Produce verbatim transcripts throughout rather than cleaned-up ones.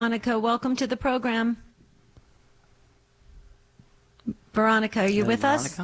Veronica, welcome to the program. Veronica, are you with Veronica? us?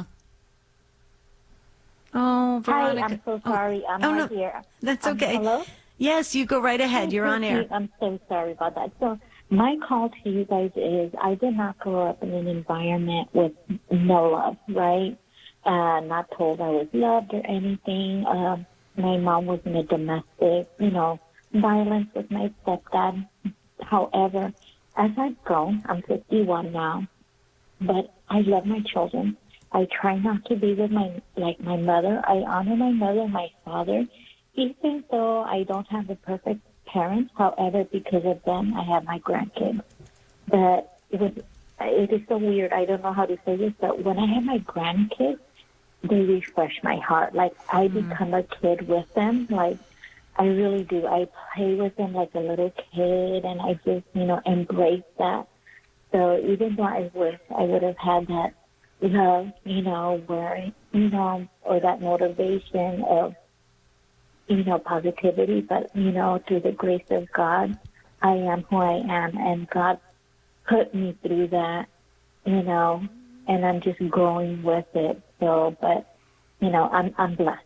Oh, Veronica. Hi, I'm so sorry. Oh, I'm oh, not no, here. that's Um, okay. hello? Yes, you go right ahead. Hi, You're on air. Christy. I'm so sorry about that. So my call to you guys is I did not grow up in an environment with no love, right? Uh, not told I was loved or anything. Um, my mom was in a domestic, you know, violence with my stepdad. However, as I've grown, I'm fifty-one now, but I love my children. I try not to be with my, like my mother. I honor my mother and my father, even though I don't have a perfect parent. However, because of them, I have my grandkids. But it was, it is so weird. I don't know how to say this, but when I have my grandkids, they refresh my heart. Like I Mm-hmm. become a kid with them. Like I really do. I play with them like a little kid, and I just, you know, embrace that. So even though I wish I would have had that love, you know, where, you know, or that motivation of, you know, positivity, but, you know, through the grace of God, I am who I am, and God put me through that, you know, and I'm just growing with it. So, but, you know, I'm I'm blessed.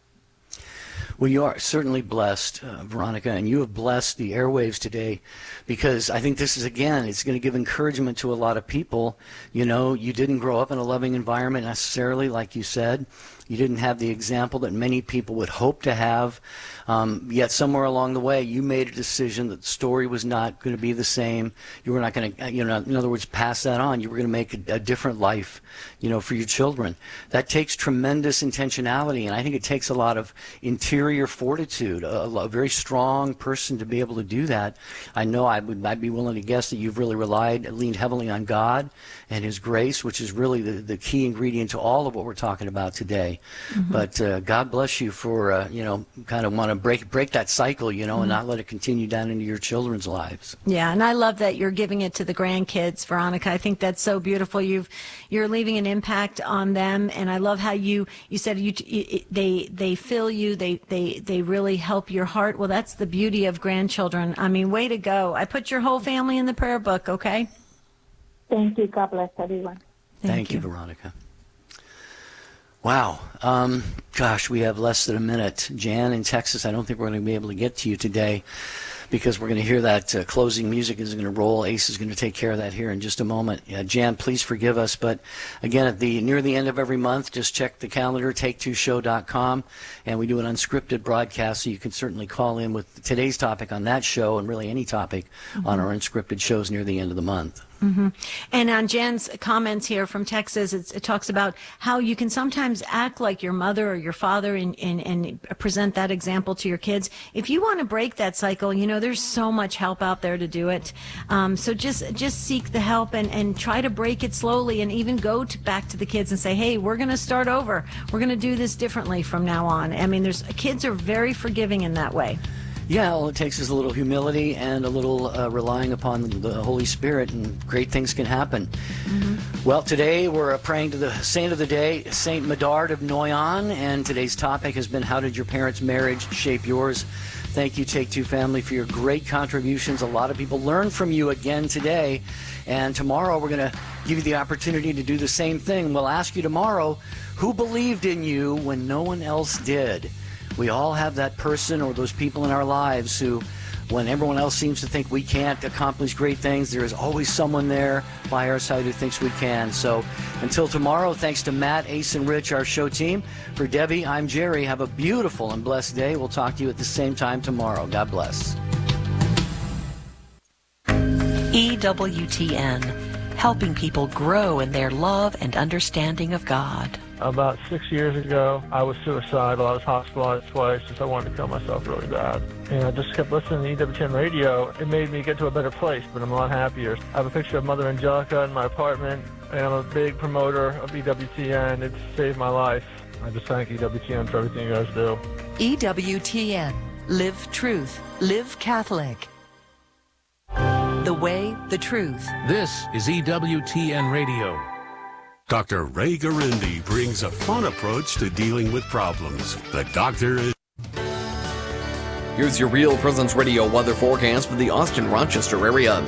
Well, you are certainly blessed, uh, Veronica, and you have blessed the airwaves today, because I think this is, again, it's going to give encouragement to a lot of people. You know, you didn't grow up in a loving environment necessarily, like you said. You didn't have the example that many people would hope to have. Um, yet somewhere along the way, you made a decision that the story was not going to be the same. You were not going to, you know, in other words, pass that on. You were going to make a, a different life, you know, for your children. That takes tremendous intentionality, and I think it takes a lot of interior fortitude, a, a very strong person to be able to do that. I know I would, I'd be willing to guess that you've really relied, leaned heavily on God and His grace, which is really the, the key ingredient to all of what we're talking about today. Mm-hmm. But uh, God bless you for, uh, you know, kind of want to break break that cycle, you know, mm-hmm. and not let it continue down into your children's lives. Yeah, and I love that you're giving it to the grandkids, Veronica. I think that's so beautiful. You've you're leaving an impact on them, and I love how you you said you, you they they fill you, they they they really help your heart. Well, that's the beauty of grandchildren. I mean, way to go! I put your whole family in the prayer book. Okay. Thank you. God bless everyone. Thank, Thank you. you, Veronica. Wow. Um, gosh, we have less than a minute. Jan in Texas, I don't think we're going to be able to get to you today, because we're going to hear that uh, closing music is going to roll. Ace is going to take care of that here in just a moment. Yeah, Jan, please forgive us. But again, at the near the end of every month, just check the calendar, take two show dot com, and we do an unscripted broadcast, so you can certainly call in with today's topic on that show, and really any topic mm-hmm. on our unscripted shows near the end of the month. Mm-hmm. And on Jan's comments here from Texas, it's, it talks about how you can sometimes act like your mother or your father and, and, and present that example to your kids. If you want to break that cycle, you know, there's so much help out there to do it. Um, so just just seek the help and, and try to break it slowly, and even go to, back to the kids and say, hey, we're going to start over. We're going to do this differently from now on. I mean, there's kids are very forgiving in that way. Yeah, all it takes is a little humility and a little uh, relying upon the Holy Spirit, and great things can happen. Mm-hmm. Well, today we're praying to the saint of the day, Saint Medard of Noyon, and today's topic has been, how did your parents' marriage shape yours? Thank you, Take Two family, for your great contributions. A lot of people learned from you again today, and tomorrow we're going to give you the opportunity to do the same thing. We'll ask you tomorrow, who believed in you when no one else did? We all have that person or those people in our lives who, when everyone else seems to think we can't accomplish great things, there is always someone there by our side who thinks we can. So until tomorrow, thanks to Matt, Ace, and Rich, our show team. For Debbie, I'm Jerry. Have a beautiful and blessed day. We'll talk to you at the same time tomorrow. God bless. E W T N, helping people grow in their love and understanding of God. About six years ago, I was suicidal. I was hospitalized twice because I wanted to kill myself really bad. And I just kept listening to E W T N radio. It made me get to a better place, but I'm a lot happier. I have a picture of Mother Angelica in my apartment, and I'm a big promoter of E W T N. It's saved my life. I just thank E W T N for everything you guys do. E W T N. Live truth. Live Catholic. The way, the truth. This is E W T N Radio. Doctor Ray Garindi brings a fun approach to dealing with problems. The doctor is... Here's your Real Presence Radio weather forecast for the Austin-Rochester area.